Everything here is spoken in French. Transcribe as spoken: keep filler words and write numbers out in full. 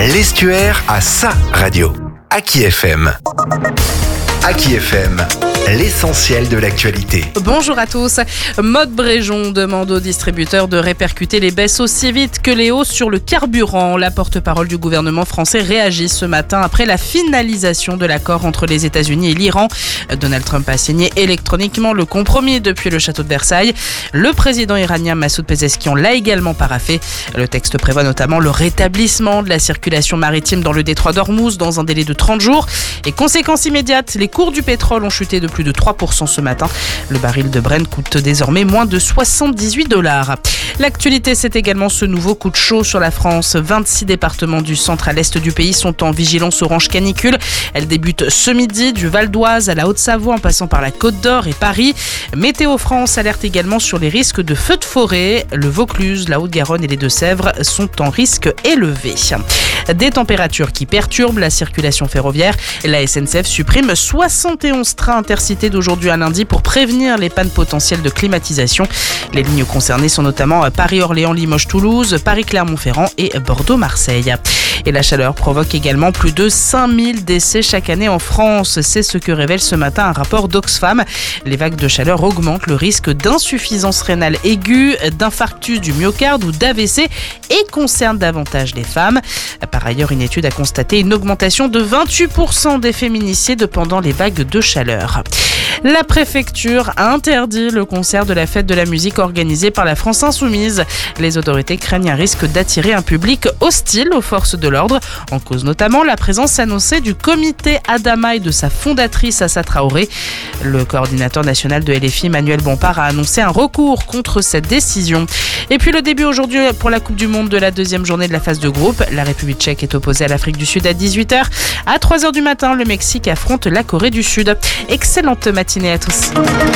L'Estuaire a sa radio. Aki F M. Aki F M, l'essentiel de l'actualité. Bonjour à tous. Maud Bréjon demande aux distributeurs de répercuter les baisses aussi vite que les hausses sur le carburant. La porte-parole du gouvernement français réagit ce matin après la finalisation de l'accord entre les États-Unis et l'Iran. Donald Trump a signé électroniquement le compromis depuis le château de Versailles. Le président iranien Massoud Pezeshkian l'a également paraphé. Le texte prévoit notamment le rétablissement de la circulation maritime dans le détroit d'Ormuz dans un délai de trente jours. Et conséquence immédiate, les cours du pétrole ont chuté de plus de trois pour cent ce matin. Le baril de Brent coûte désormais moins de soixante-dix-huit dollars. L'actualité, c'est également ce nouveau coup de chaud sur la France. vingt-six départements du centre à l'est du pays sont en vigilance orange canicule. Elle débute ce midi du Val d'Oise à la Haute-Savoie en passant par la Côte d'Or et Paris. Météo France alerte également sur les risques de feux de forêt. Le Vaucluse, la Haute-Garonne et les Deux-Sèvres sont en risque élevé. Des températures qui perturbent la circulation ferroviaire. La S N C F supprime soixante et onze trains intercités d'aujourd'hui à lundi pour prévenir les pannes potentielles de climatisation. Les lignes concernées sont notamment Paris-Orléans, Limoges-Toulouse, Paris-Clermont-Ferrand et Bordeaux-Marseille. Et la chaleur provoque également plus de cinq mille décès chaque année en France. C'est ce que révèle ce matin un rapport d'Oxfam. Les vagues de chaleur augmentent le risque d'insuffisance rénale aiguë, d'infarctus du myocarde ou d'A V C et concernent davantage les femmes. Par ailleurs, une étude a constaté une augmentation de vingt-huit pour cent des féminicides pendant les vagues de chaleur. La préfecture a interdit le concert de la fête de la musique organisée par la France Insoumise. Les autorités craignent un risque d'attirer un public hostile aux forces de l'ordre. En cause notamment la présence annoncée du comité Adama et de sa fondatrice Assa Traoré. Le coordinateur national de L F I, Manuel Bompard, a annoncé un recours contre cette décision. Et puis le début aujourd'hui pour la Coupe du Monde de la deuxième journée de la phase de groupe. La République tchèque est opposée à l'Afrique du Sud à dix-huit heures. À trois heures du matin, le Mexique affronte la Corée du Sud. Excellente matinée à tous.